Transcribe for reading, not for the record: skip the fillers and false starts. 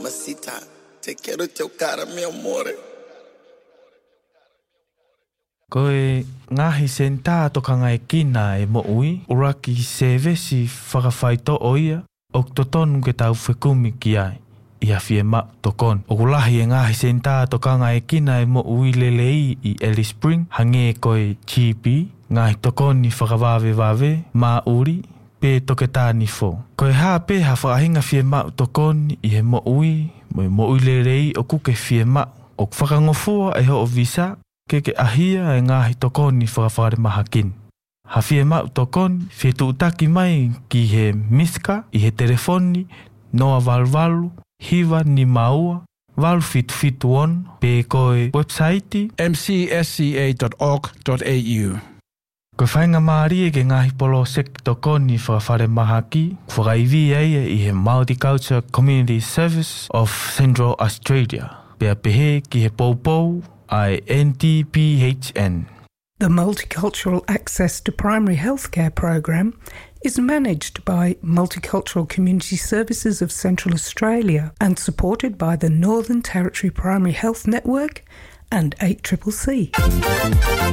mamacita. Te quiero chocar, mi amore. Koe ngahi senta tokanga e kina e mo ui, uraki se vesi whakawhaito oia, ok totonu ke tau whekumi ki ai. Ia fie ma tokon. Okulahi e ngahi senta tokanga e kina e mo ui lelei I Alice Spring, hange koe GP, ngahi tokoni whakawawe ma uri, pe toketani fo. Koe haa pe ha whakahinga fie ma tokoni I he mo ui lelei o kuke fie ma. Ok whakangofua e ho o visa, ke ahia e ngahi tokoni whakawhare mahakin. Ha fie ma tokoni, fie tuutaki mai ki he miska, I he telefoni, noa valvalu, hiva ni maua, valfitu on, pe koe website mcsca.org.au. Koe whainga maari ke ngahi polo sek tokoni whakawhare mahaki, whakaivi eia I he Multicultural Community Service of Central Australia. Pea pehe ki he poupou ai NTPHN. The Multicultural Access to Primary Healthcare program is managed by Multicultural Community Services of Central Australia and supported by the Northern Territory Primary Health Network and 8CCC.